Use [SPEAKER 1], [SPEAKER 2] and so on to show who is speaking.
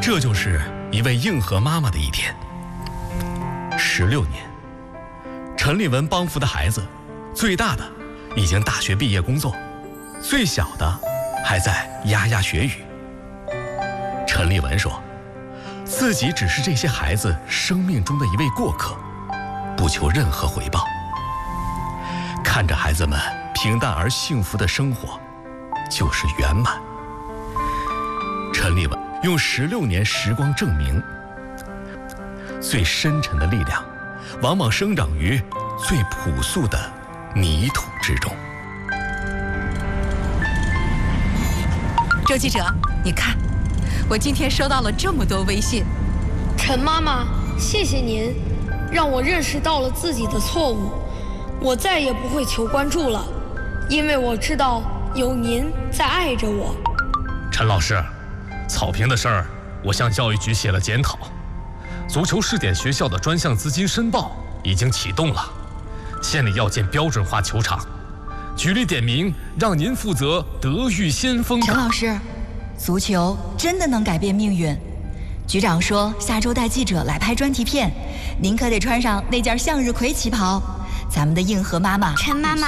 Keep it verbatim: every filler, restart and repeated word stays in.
[SPEAKER 1] 这就是一位硬核妈妈的一天。十六年，陈丽文帮扶的孩子，最大的已经大学毕业工作，最小的还在牙牙学语。陈丽文说，自己只是这些孩子生命中的一位过客，不求任何回报。看着孩子们平淡而幸福的生活，就是圆满。陈丽文用十六年时光证明，最深沉的力量，往往生长于最朴素的泥土之中。
[SPEAKER 2] 周记者，你看，我今天收到了这么多微信。
[SPEAKER 3] 陈妈妈，谢谢您，让我认识到了自己的错误，我再也不会求关注了，因为我知道有您在爱着我。
[SPEAKER 4] 陈老师，草坪的事儿，我向教育局写了检讨。足球试点学校的专项资金申报已经启动了，县里要建标准化球场，局里点名让您负责德育先锋。
[SPEAKER 5] 陈老师，足球真的能改变命运。局长说下周带记者来拍专题片，您可得穿上那件向日葵旗袍。咱们的硬核妈妈
[SPEAKER 6] 陈妈妈，